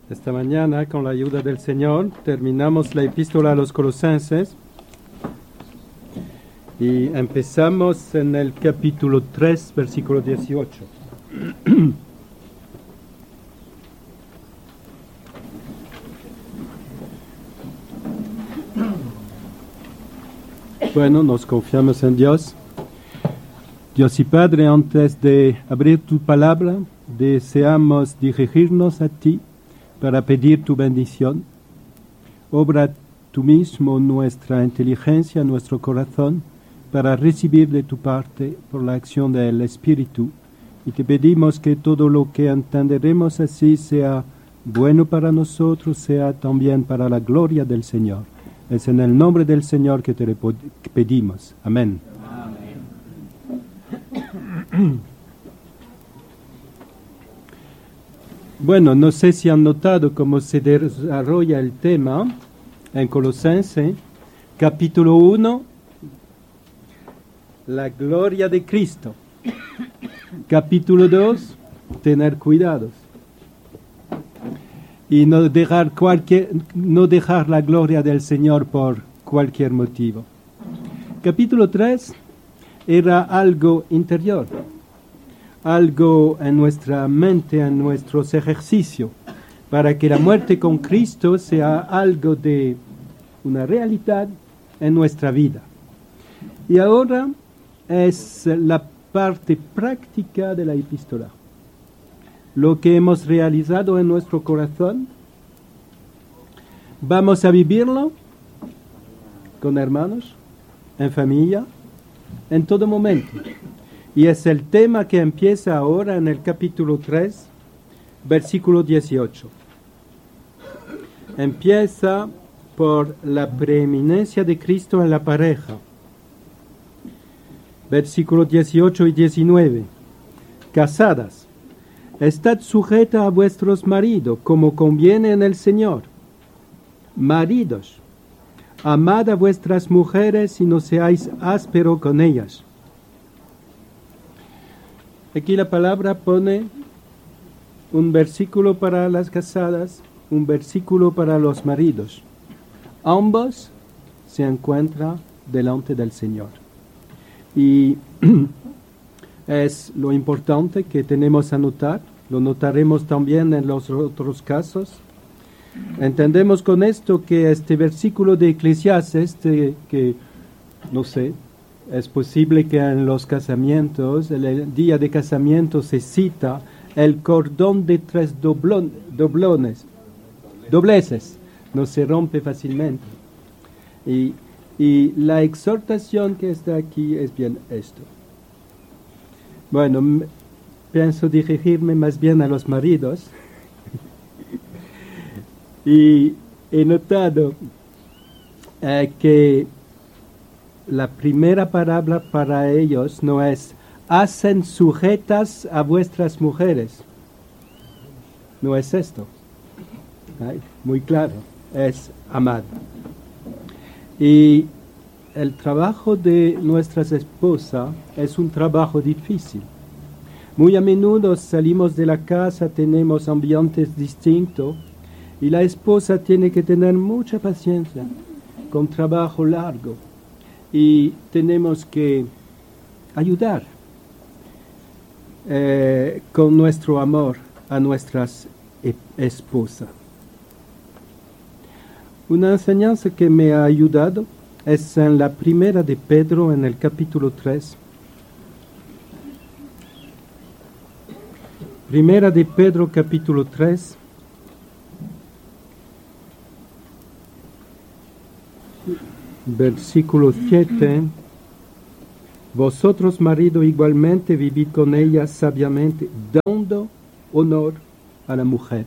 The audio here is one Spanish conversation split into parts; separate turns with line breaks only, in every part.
Esta mañana, con la ayuda del Señor, terminamos la epístola a los Colosenses y empezamos en el capítulo 3, versículo 18. Bueno, nos confiamos en Dios. Dios y Padre, antes de abrir tu palabra, deseamos dirigirnos a ti para pedir tu bendición. Obra tú mismo nuestra inteligencia, nuestro corazón, para recibir de tu parte por la acción del Espíritu. Y te pedimos que todo lo que entenderemos así sea bueno para nosotros, sea también para la gloria del Señor. Es en el nombre del Señor que te pedimos. Amén. Bueno, no sé si han notado cómo se desarrolla el tema en Colosenses, capítulo 1, la gloria de Cristo. Capítulo 2, tener cuidados. Y no dejar la gloria del Señor por cualquier motivo. Capítulo 3 era algo interior, algo en nuestra mente, en nuestros ejercicios, para que la muerte con Cristo sea algo de una realidad en nuestra vida. Y ahora es la parte práctica de la epístola. Lo que hemos realizado en nuestro corazón, vamos a vivirlo con hermanos, en familia, en todo momento. Y es el tema que empieza ahora en el capítulo 3, versículo 18. Empieza por la preeminencia de Cristo en la pareja. Versículos 18 y 19. Casadas, estad sujeta a vuestros maridos, como conviene en el Señor. Maridos, amad a vuestras mujeres y no seáis áspero con ellas. Aquí la palabra pone un versículo para las casadas, un versículo para los maridos. Ambos se encuentran delante del Señor. Y es lo importante que tenemos a notar, lo notaremos también en los otros casos. Entendemos con esto que este versículo de Eclesiastes, que no sé, es posible que en los casamientos, el día de casamiento se cita el cordón de 3 dobleces, no se rompe fácilmente. Y la exhortación que está aquí es bien esto. Bueno, pienso dirigirme más bien a los maridos. Y he notado que la primera palabra para ellos no es hacen sujetas a vuestras mujeres. No es esto. Muy claro, es amad. Y el trabajo de nuestras esposas es un trabajo difícil. Muy a menudo salimos de la casa, tenemos ambientes distintos y la esposa tiene que tener mucha paciencia con trabajo largo y tenemos que ayudar con nuestro amor a nuestras esposas. Una enseñanza que me ha ayudado es en la primera de Pedro, en el capítulo 3. Primera de Pedro, capítulo 3. Versículo 7. Vosotros, marido, igualmente vivid con ella sabiamente, dando honor a la mujer.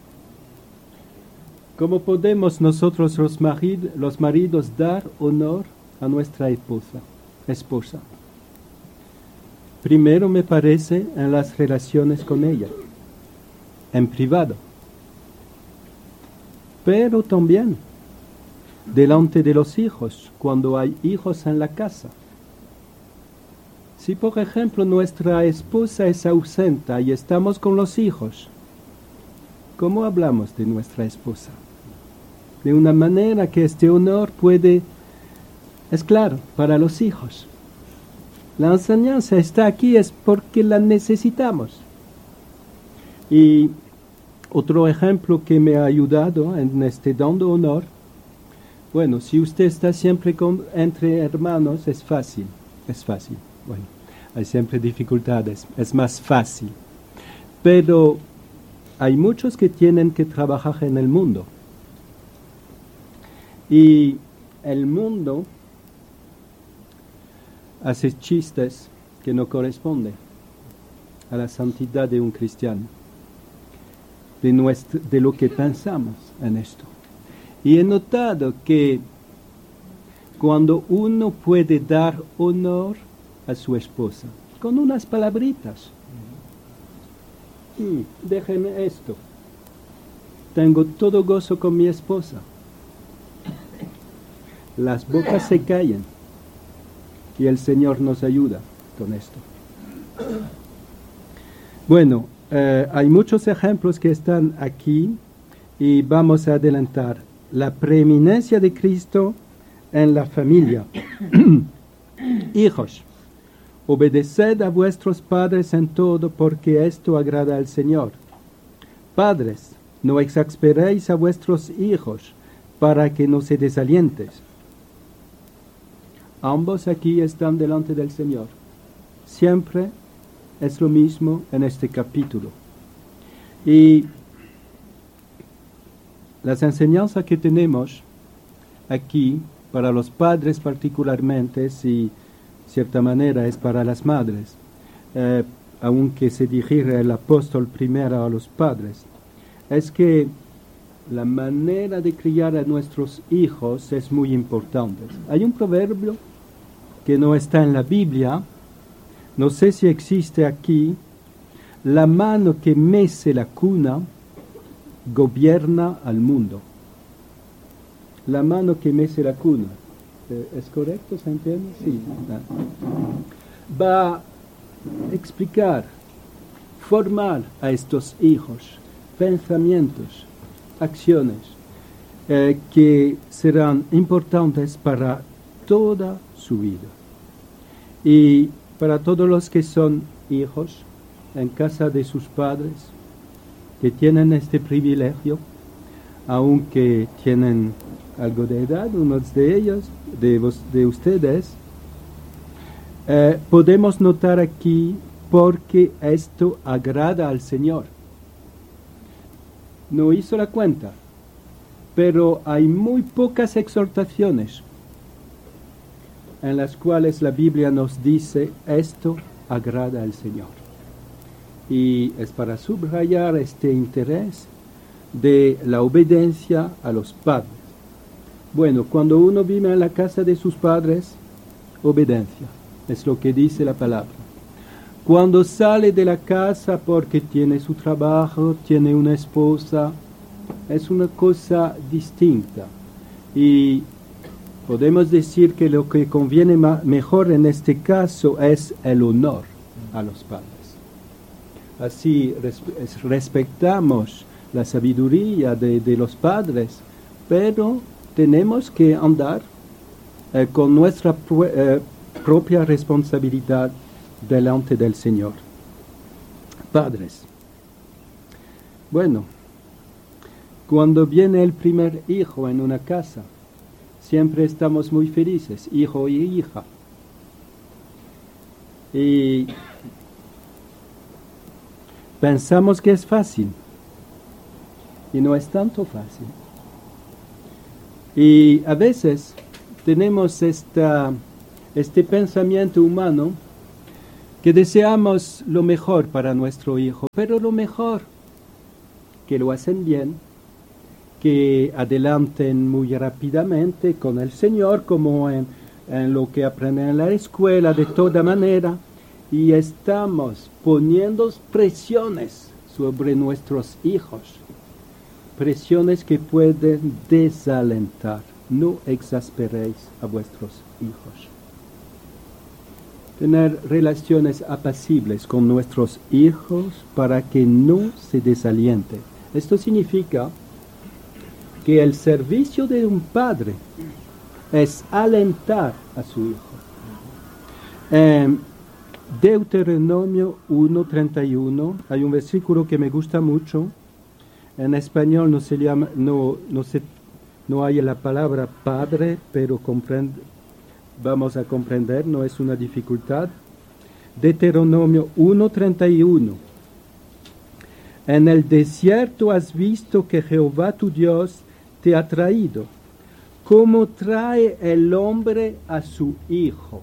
¿Cómo podemos nosotros los maridos dar honor a nuestra esposa? Primero, me parece, en las relaciones con ella, en privado, pero también delante de los hijos, cuando hay hijos en la casa. Si, por ejemplo, nuestra esposa es ausente y estamos con los hijos, ¿cómo hablamos de nuestra esposa? De una manera que este honor puede, es claro, para los hijos. La enseñanza está aquí es porque la necesitamos. Y otro ejemplo que me ha ayudado en este don de honor, bueno, si usted está siempre entre hermanos, es fácil. Bueno, hay siempre dificultades, es más fácil. Pero hay muchos que tienen que trabajar en el mundo. Y el mundo hace chistes que no corresponden a la santidad de un cristiano, de lo que pensamos en esto. Y he notado que cuando uno puede dar honor a su esposa, con unas palabritas, déjenme esto, tengo todo gozo con mi esposa, las bocas se callan y el Señor nos ayuda con esto. Bueno, hay muchos ejemplos que están aquí y vamos a adelantar. La preeminencia de Cristo en la familia. Hijos, obedeced a vuestros padres en todo, porque esto agrada al Señor. Padres, no exasperéis a vuestros hijos, para que no se desalienten. Ambos aquí están delante del Señor. Siempre es lo mismo en este capítulo. Y las enseñanzas que tenemos aquí, para los padres particularmente, y cierta manera es para las madres, aunque se dirige el apóstol primero a los padres, es que la manera de criar a nuestros hijos es muy importante. Hay un proverbio que no está en la Biblia, no sé si existe aquí: la mano que mece la cuna gobierna al mundo. La mano que mece la cuna. ¿Es correcto? ¿Se entiende? Sí. Va a explicar, formar a estos hijos pensamientos, acciones que serán importantes para toda su vida. Y para todos los que son hijos en casa de sus padres, que tienen este privilegio, aunque tienen algo de edad, unos de ellos, de ustedes, podemos notar aquí porque esto agrada al Señor. No hizo la cuenta, pero hay muy pocas exhortaciones en las cuales la Biblia nos dice esto agrada al Señor. Y es para subrayar este interés de la obediencia a los padres. Bueno, cuando uno vive en la casa de sus padres, obediencia, es lo que dice la palabra. Cuando sale de la casa porque tiene su trabajo, tiene una esposa, es una cosa distinta. Y podemos decir que lo que conviene mejor en este caso es el honor a los padres. Así respetamos la sabiduría de los padres, pero tenemos que andar con nuestra propia responsabilidad delante del Señor. Padres, bueno, cuando viene el primer hijo en una casa, siempre estamos muy felices, hijo y hija. Y pensamos que es fácil, y no es tanto fácil. Y a veces tenemos este pensamiento humano que deseamos lo mejor para nuestro hijo, pero lo mejor, que lo hacen bien, que adelanten muy rápidamente con el Señor, como en lo que aprenden en la escuela, de toda manera, y estamos poniendo presiones sobre nuestros hijos, presiones que pueden desalentar. No exasperéis a vuestros hijos. Tener relaciones apacibles con nuestros hijos para que no se desalienten. Esto significa que el servicio de un padre es alentar a su hijo. Deuteronomio 1:31, hay un versículo que me gusta mucho. En español no hay la palabra padre, pero vamos a comprender, no es una dificultad. Deuteronomio 1:31. En el desierto has visto que Jehová tu Dios te ha traído, como trae el hombre a su hijo.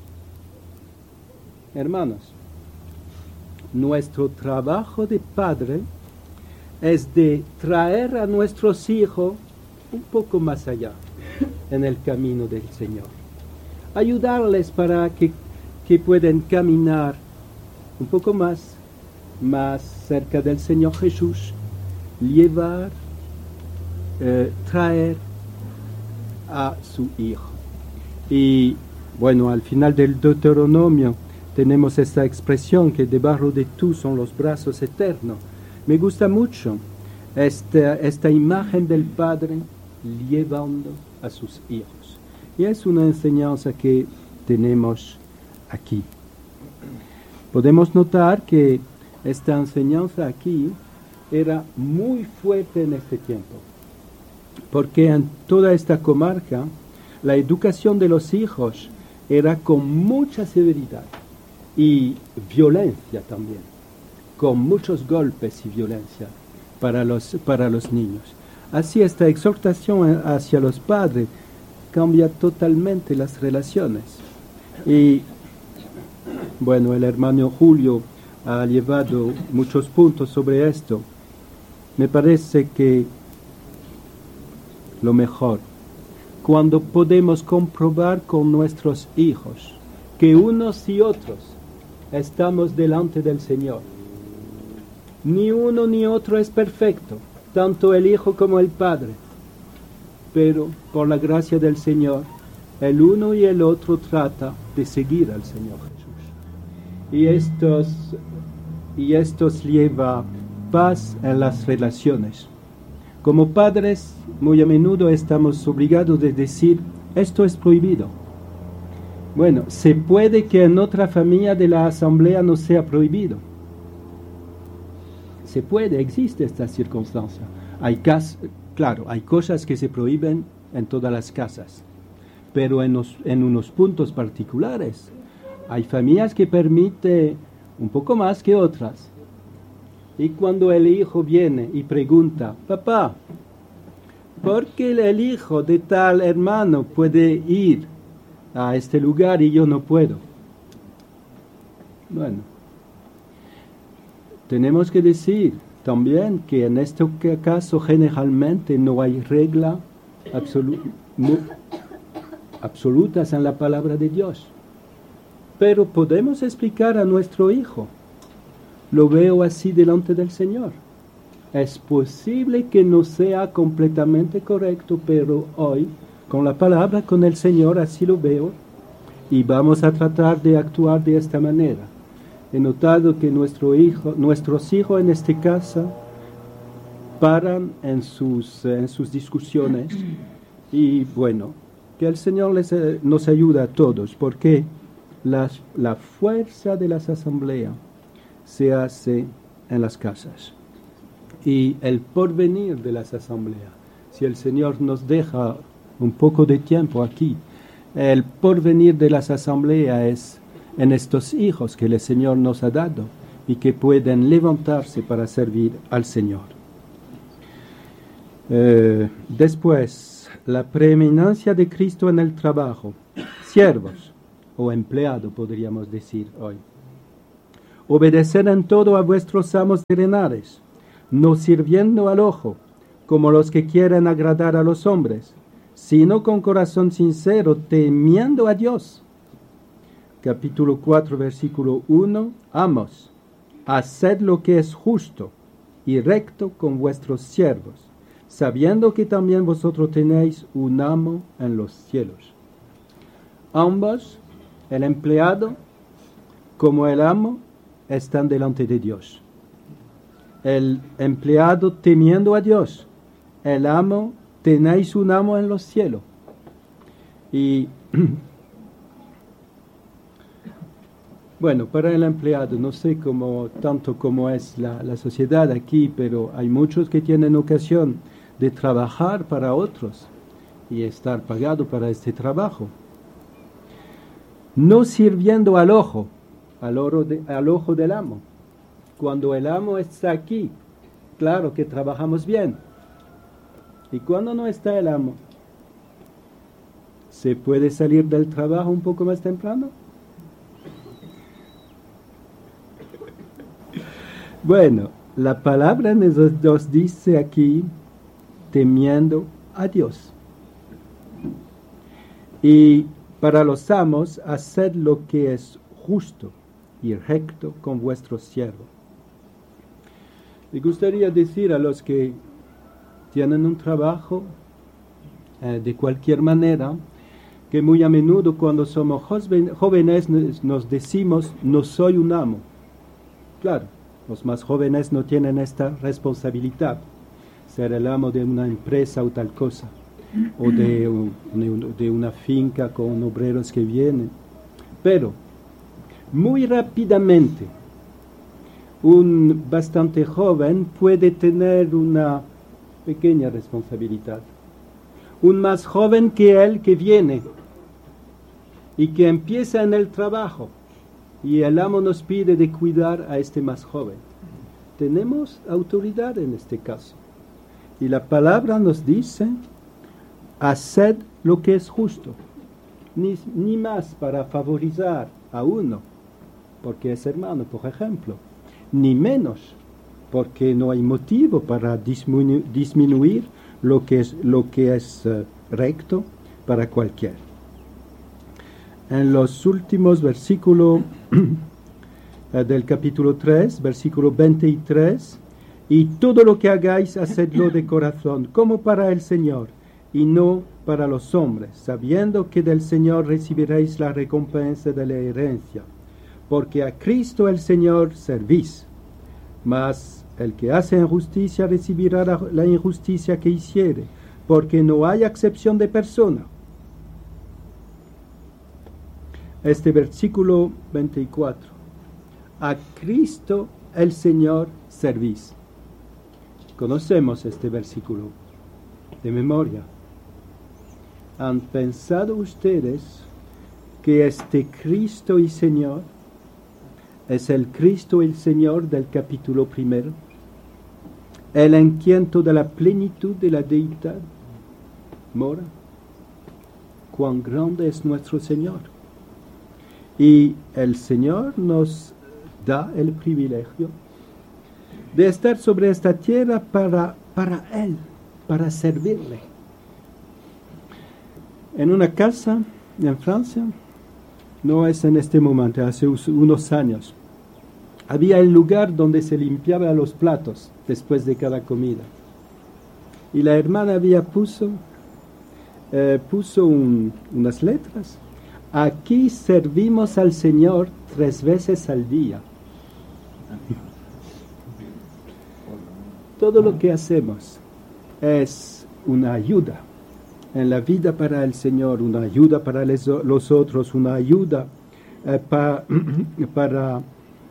Hermanos, nuestro trabajo de padre es de traer a nuestros hijos un poco más allá en el camino del Señor. Ayudarles para que puedan caminar un poco más cerca del Señor Jesús, llevar, traer a su hijo. Y bueno, al final del Deuteronomio tenemos esta expresión que debajo de tú son los brazos eternos. Me gusta mucho esta imagen del Padre llevando a sus hijos. Y es una enseñanza que tenemos aquí. Podemos notar que esta enseñanza aquí era muy fuerte en este tiempo, porque en toda esta comarca la educación de los hijos era con mucha severidad y violencia también, con muchos golpes y violencia para los niños. Así esta exhortación hacia los padres cambia totalmente las relaciones. Y bueno, el hermano Julio ha llevado muchos puntos sobre esto. Me parece que lo mejor, cuando podemos comprobar con nuestros hijos que unos y otros estamos delante del Señor. Ni uno ni otro es perfecto, tanto el Hijo como el Padre. Pero por la gracia del Señor, el uno y el otro trata de seguir al Señor Jesús. Y estos lleva paz en las relaciones. Como padres, muy a menudo estamos obligados de decir, esto es prohibido. Bueno, se puede que en otra familia de la asamblea no sea prohibido. Se puede, existe esta circunstancia. Claro, hay cosas que se prohíben en todas las casas, pero en unos puntos particulares. Hay familias que permiten un poco más que otras. Y cuando el hijo viene y pregunta, papá, ¿por qué el hijo de tal hermano puede ir a este lugar y yo no puedo? Bueno, tenemos que decir también que en este caso generalmente no hay regla absolutas en la palabra de Dios. Pero podemos explicar a nuestro hijo, lo veo así delante del Señor. Es posible que no sea completamente correcto, pero hoy, con la palabra, con el Señor, así lo veo, y vamos a tratar de actuar de esta manera. He notado que nuestros hijos en este caso paran en sus discusiones, y bueno, que el Señor nos ayude a todos, porque la fuerza de las asambleas se hace en las casas. Y el porvenir de las asambleas, si el Señor nos deja un poco de tiempo aquí, el porvenir de las asambleas es en estos hijos que el Señor nos ha dado y que pueden levantarse para servir al Señor. Después, la preeminencia de Cristo en el trabajo. Siervos o empleados, podríamos decir hoy. Obedeced en todo a vuestros amos terrenales, no sirviendo al ojo, como los que quieren agradar a los hombres, sino con corazón sincero, temiendo a Dios. Capítulo 4, versículo 1. Amos, haced lo que es justo y recto con vuestros siervos, sabiendo que también vosotros tenéis un amo en los cielos. Ambos, el empleado como el amo, están delante de Dios. el empleado temiendo a Dios, el amo, tenéis un amo en los cielos. Y bueno, para el empleado, no sé tanto cómo es la sociedad aquí, pero hay muchos que tienen ocasión de trabajar para otros y estar pagado para este trabajo. No sirviendo al ojo del amo. Cuando el amo está aquí, claro que trabajamos bien. Y cuando no está el amo, ¿se puede salir del trabajo un poco más temprano? Bueno, la palabra nos dice aquí, temiendo a Dios. Y para los amos, haced lo que es justo y recto con vuestros siervos. Me gustaría decir a los que tienen un trabajo de cualquier manera, que muy a menudo cuando somos jóvenes nos decimos, no soy un amo. Claro, los más jóvenes no tienen esta responsabilidad, ser el amo de una empresa o tal cosa, o de una finca con obreros que vienen. Pero, muy rápidamente, un bastante joven puede tener una pequeña responsabilidad. Un más joven que él que viene y que empieza en el trabajo y el amo nos pide de cuidar a este más joven. Tenemos autoridad en este caso. Y la palabra nos dice, haced lo que es justo. Ni más para favorizar a uno, porque es hermano, por ejemplo, ni menos, porque no hay motivo para disminuir lo que es recto para cualquiera. En los últimos versículos del capítulo 3, versículo 23, y todo lo que hagáis, hacedlo de corazón, como para el Señor, y no para los hombres, sabiendo que del Señor recibiréis la recompensa de la herencia, porque a Cristo el Señor servís, mas el que hace injusticia recibirá la injusticia que hiciere, porque no hay acepción de persona. Este versículo 24. A Cristo el Señor servís. Conocemos este versículo de memoria. ¿Han pensado ustedes que este Cristo y Señor es el Cristo y el Señor del capítulo 1? El en quien toda la plenitud de la deidad mora. Cuán grande es nuestro Señor. Y el Señor nos da el privilegio de estar sobre esta tierra para Él, para servirle. En una casa en Francia, no es en este momento, hace unos años, había el lugar donde se limpiaba los platos después de cada comida. Y la hermana había puso unas letras. Aquí servimos al Señor 3 veces al día. Todo lo que hacemos es una ayuda en la vida para el Señor, una ayuda para los otros, una ayuda para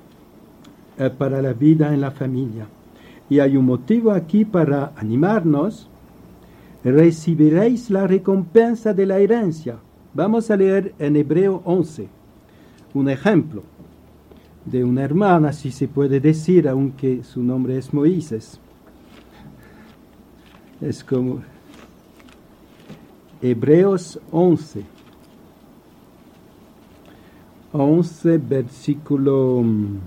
la vida en la familia. Y hay un motivo aquí para animarnos. Recibiréis la recompensa de la herencia. Vamos a leer en Hebreo 11 un ejemplo de una hermana, si se puede decir, aunque su nombre es Moisés. Es como Hebreos 11, versículo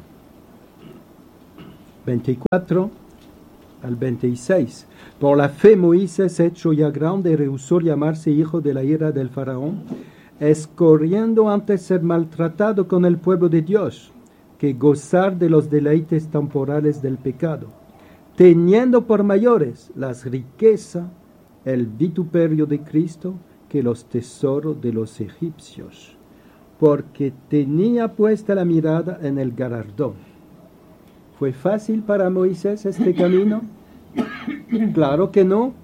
24 al 26. Por la fe Moisés, hecho ya grande, rehusó llamarse hijo de la ira del faraón, escorriendo antes ser maltratado con el pueblo de Dios, que gozar de los deleites temporales del pecado, teniendo por mayores las riquezas, el vituperio de Cristo, que los tesoros de los egipcios, porque tenía puesta la mirada en el galardón. ¿Fue fácil para Moisés este camino? Claro que no.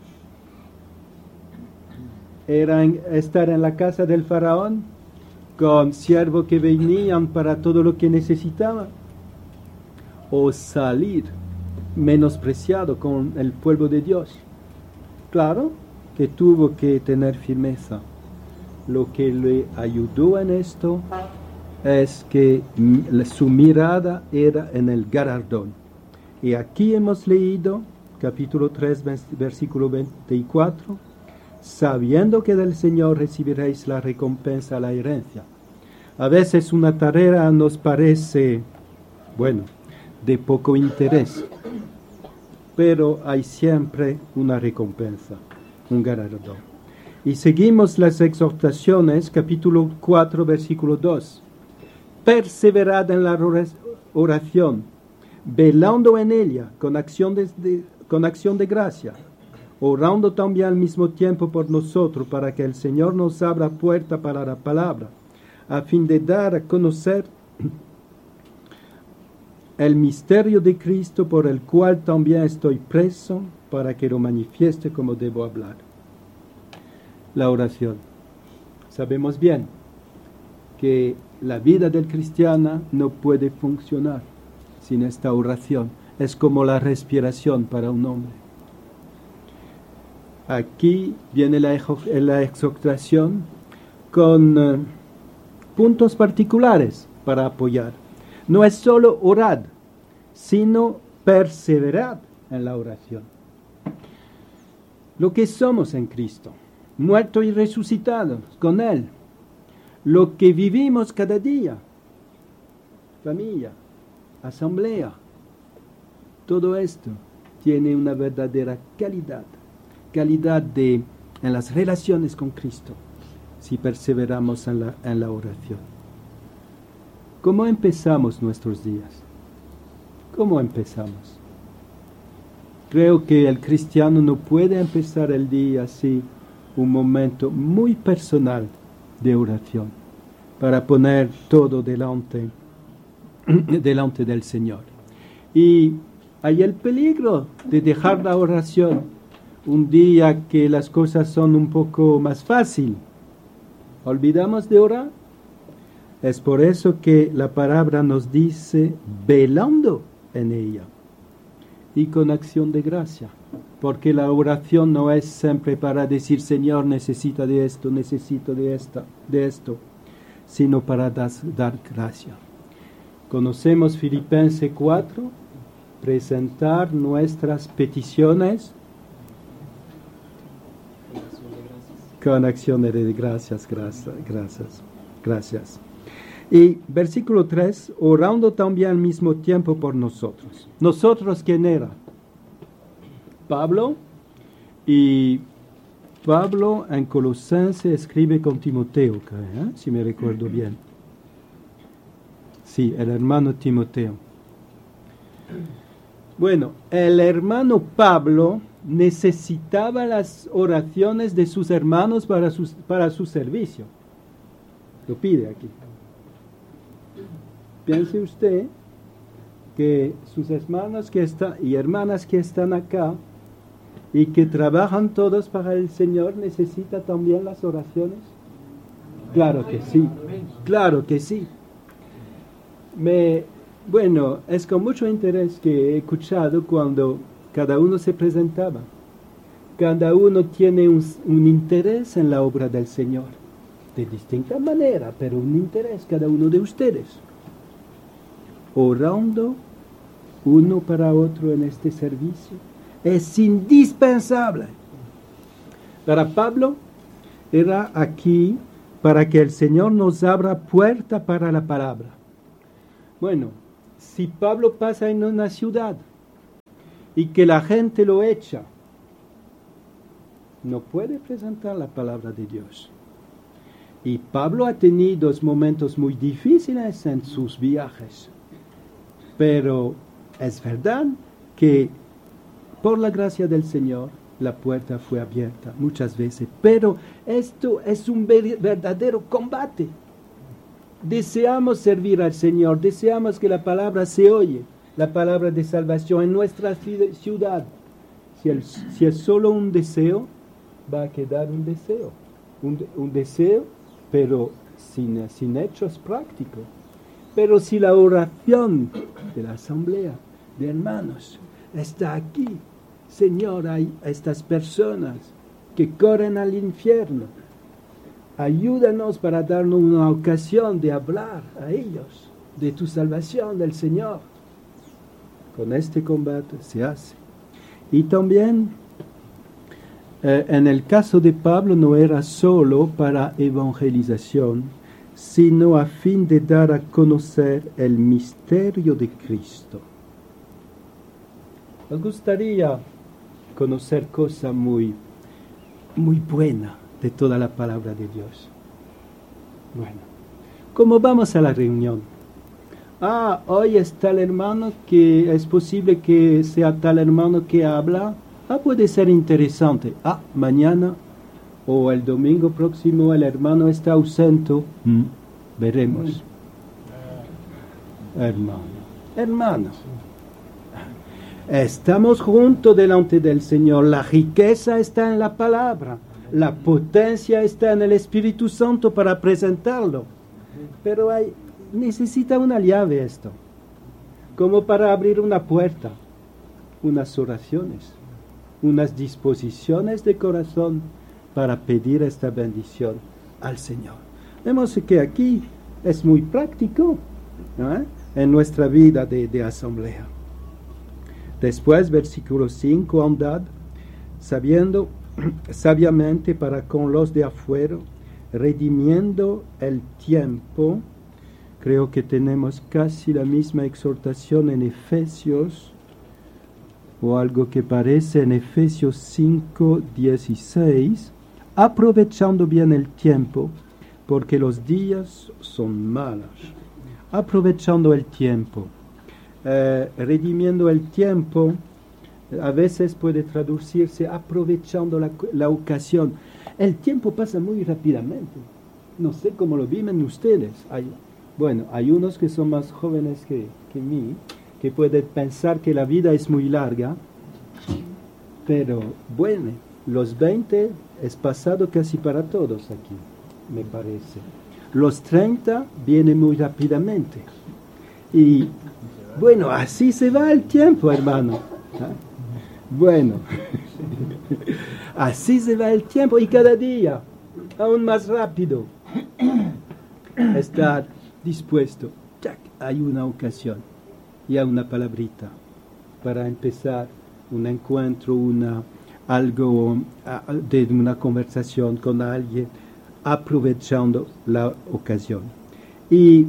Era estar en la casa del faraón con siervos que venían para todo lo que necesitaban, o salir menospreciado con el pueblo de Dios. Claro que tuvo que tener firmeza. Lo que le ayudó en esto es que su mirada era en el galardón. Y aquí hemos leído, capítulo 3, versículo 24, sabiendo que del Señor recibiréis la recompensa a la herencia. A veces una tarea nos parece, bueno, de poco interés, pero hay siempre una recompensa, un galardón. Y seguimos las exhortaciones, capítulo 4, versículo 2. Perseverad en la oración, velando en ella con acción de gracia, orando también al mismo tiempo por nosotros, para que el Señor nos abra puerta para la palabra, a fin de dar a conocer el misterio de Cristo, por el cual también estoy preso, para que lo manifieste como debo hablar. La oración. Sabemos bien que la vida del cristiano no puede funcionar sin esta oración. Es como la respiración para un hombre. Aquí viene la exhortación con puntos particulares para apoyar. No es solo orad, sino perseverad en la oración. Lo que somos en Cristo, muertos y resucitados con Él, lo que vivimos cada día, familia, asamblea, todo esto tiene una verdadera calidad en las relaciones con Cristo, si perseveramos en la oración. ¿Cómo empezamos nuestros días? ¿Cómo empezamos? Creo que el cristiano no puede empezar el día así, un momento muy personal de oración, para poner todo delante del Señor. Y hay el peligro de dejar la oración un día que las cosas son un poco más fáciles. ¿Olvidamos de orar? Es por eso que la palabra nos dice velando en ella y con acción de gracia, porque la oración no es siempre para decir Señor, necesito de esto, necesito de esto, sino para dar gracia. Conocemos Filipenses 4, presentar nuestras peticiones con acciones de gracias. Y versículo 3, orando también al mismo tiempo por nosotros. ¿Nosotros quién era? Pablo. Y Pablo en Colosenses escribe con Timoteo, si me recuerdo bien. Sí, el hermano Timoteo. Bueno, el hermano Pablo necesitaba las oraciones de sus hermanos para su servicio. Lo pide aquí. Piense usted que sus hermanos y hermanas que están acá y que trabajan todos para el Señor, ¿necesitan también las oraciones? Claro que sí, claro que sí. Bueno, es con mucho interés que he escuchado cuando cada uno se presentaba. Cada uno tiene un interés en la obra del Señor, de distinta manera, pero un interés cada uno de ustedes. Orando uno para otro en este servicio es indispensable. Para Pablo era aquí para que el Señor nos abra puerta para la palabra. Bueno, si Pablo pasa en una ciudad y que la gente lo echa, no puede presentar la palabra de Dios. Y Pablo ha tenido momentos muy difíciles en sus viajes. Pero es verdad que por la gracia del Señor la puerta fue abierta muchas veces. Pero esto es un verdadero combate. Deseamos servir al Señor, deseamos que la palabra se oye la palabra de salvación en nuestra ciudad. Si es solo un deseo, va a quedar un deseo. Un deseo, pero sin hechos prácticos. Pero si la oración de la asamblea de hermanos está aquí, Señor, hay estas personas que corren al infierno. Ayúdanos para darnos una ocasión de hablar a ellos de tu salvación, del Señor. Con este combate se hace. Y también, en el caso de Pablo, no era solo para evangelización, sino a fin de dar a conocer el misterio de Cristo. Nos gustaría conocer cosas muy buenas de toda la palabra de Dios. Bueno, ¿cómo vamos a la reunión? Hoy está el hermano que es posible que sea tal hermano que habla. Puede ser interesante. Mañana o el domingo próximo el hermano está ausente. Veremos. Hermanos. Estamos juntos delante del Señor. La riqueza está en la palabra. La potencia está en el Espíritu Santo para presentarlo. Pero necesita una llave esto. Como para abrir una puerta. Unas oraciones. Unas disposiciones de corazón para pedir esta bendición al Señor. Vemos que aquí es muy práctico, ¿no? En nuestra vida de asamblea. Después, versículo 5, andad, sabiendo sabiamente para con los de afuera, redimiendo el tiempo. Creo que tenemos casi la misma exhortación en Efesios, o algo que parece en Efesios 5, 16, aprovechando bien el tiempo, porque los días son malos. Aprovechando el tiempo. Redimiendo el tiempo, a veces puede traducirse aprovechando la ocasión. El tiempo pasa muy rápidamente. No sé cómo lo viven ustedes. Hay unos que son más jóvenes que mí, que pueden pensar que la vida es muy larga, pero bueno, los 20 es pasado casi para todos aquí, me parece. Los 30 vienen muy rápidamente. Y bueno, así se va el tiempo, hermano. Bueno, así se va el tiempo y cada día, aún más rápido, estar dispuesto. Hay una ocasión y hay una palabrita para empezar un encuentro, algo de una conversación con alguien, aprovechando la ocasión. Y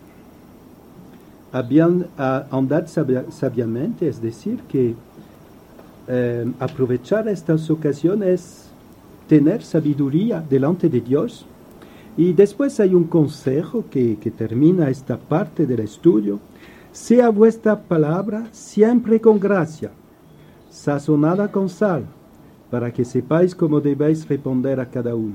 andar sabiamente, es decir, que aprovechar estas ocasiones, tener sabiduría delante de Dios. Y después hay un consejo que termina esta parte del estudio. Sea vuestra palabra siempre con gracia, sazonada con sal, para que sepáis cómo debéis responder a cada uno.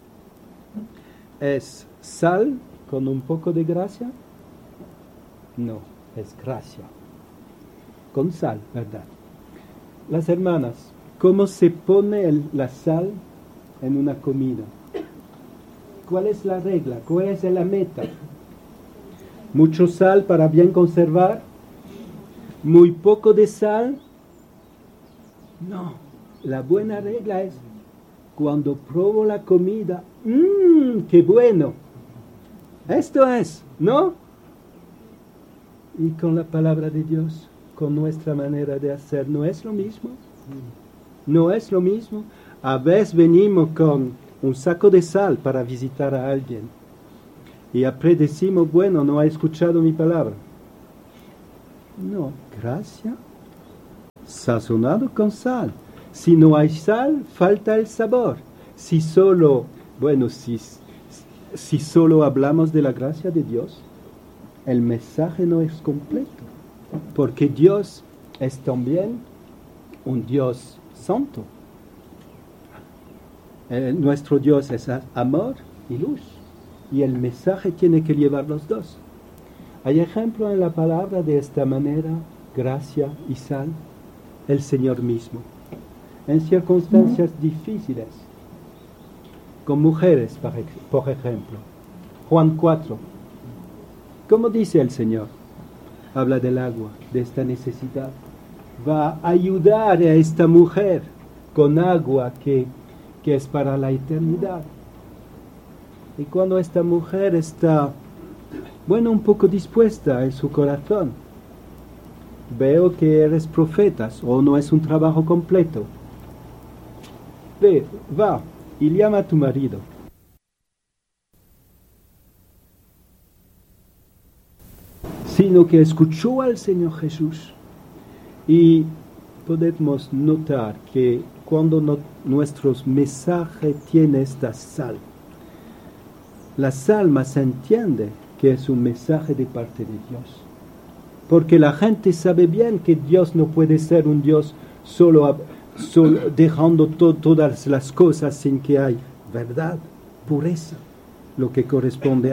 ¿Es sal con un poco de gracia? No, es gracia. Con sal, ¿verdad? Las hermanas, ¿cómo se pone la sal en una comida? ¿Cuál es la regla? ¿Cuál es la meta? ¿Mucho sal para bien conservar? ¿Muy poco de sal? No, la buena regla es cuando pruebo la comida, ¡qué bueno! Esto es, ¿no? Y con la palabra de Dios, con nuestra manera de hacer, ¿no es lo mismo? No es lo mismo. A veces venimos con un saco de sal para visitar a alguien y decimos, bueno, no ha escuchado mi palabra. No, gracia, sazonado con sal. Si no hay sal, falta el sabor. Si solo hablamos de la gracia de Dios, el mensaje no es completo, porque Dios es también un Dios santo. Nuestro Dios es amor y luz, y el mensaje tiene que llevar los dos. Hay ejemplo en la palabra de esta manera gracia y sal, el Señor mismo. En circunstancias difíciles, con mujeres, por ejemplo. Juan 4. ¿Cómo dice el Señor? Habla del agua, de esta necesidad. Va a ayudar a esta mujer con agua que es para la eternidad. Y cuando esta mujer está, un poco dispuesta en su corazón, veo que eres profeta o no es un trabajo completo. Ve, va y llama a tu marido. Sino que escuchó al Señor Jesús. Y podemos notar que cuando nuestro mensaje tiene esta sal, las almas entienden que es un mensaje de parte de Dios. Porque la gente sabe bien que Dios no puede ser un Dios solo dejando todas las cosas sin que hay verdad, pureza, lo que corresponde